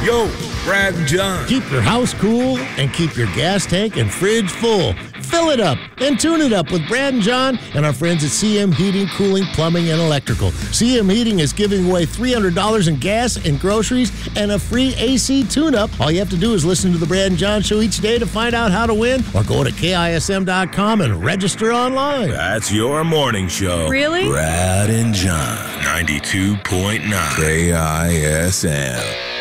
Yo, Brad and John. Keep your house cool and keep your gas tank and fridge full. Fill it up and tune it up with Brad and John and our friends at CM Heating, Cooling, Plumbing, and Electrical. CM Heating is giving away $300 in gas and groceries and a free AC tune-up. All you have to do is listen to the Brad and John Show each day to find out how to win, or go to KISM.com and register online. That's your morning show. Really? Brad and John, 92.9 KISM.